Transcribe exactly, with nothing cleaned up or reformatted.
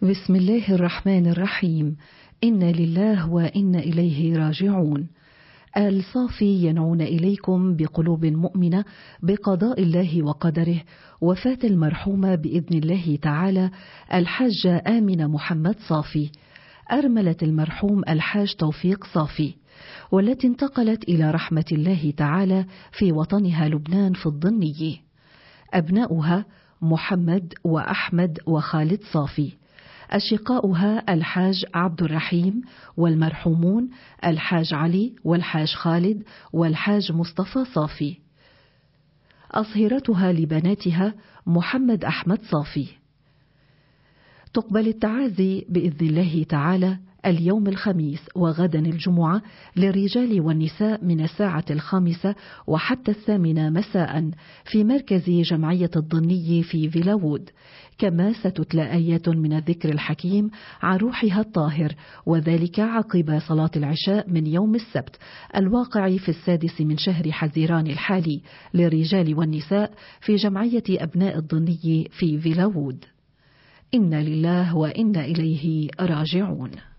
بسم الله الرحمن الرحيم. إنا لله وإنا إليه راجعون. آل صافي ينعون إليكم بقلوب مؤمنة بقضاء الله وقدره وفاة المرحومة بإذن الله تعالى الحاجة آمنة محمد صافي، أرملة المرحوم الحاج توفيق صافي، والتي انتقلت إلى رحمة الله تعالى في وطنها لبنان في الضنية. أبناؤها محمد وأحمد وخالد صافي، أشقاؤها الحاج عبد الرحيم، والمرحومون الحاج علي والحاج خالد والحاج مصطفى صافي. أصهرتها لبناتها محمد أحمد صافي. تقبل التعازي بإذن الله تعالى اليوم الخميس وغدا الجمعة للرجال والنساء من الساعة الخامسة وحتى الثامنة مساء في مركز جمعية الضني في فيلاوود. كما ستتلى آيات من الذكر الحكيم عن روحها الطاهر، وذلك عقب صلاة العشاء من يوم السبت الواقع في السادس من شهر حزيران الحالي للرجال والنساء في جمعية أبناء الضني في فيلاوود. إنا لله وإنا إليه راجعون.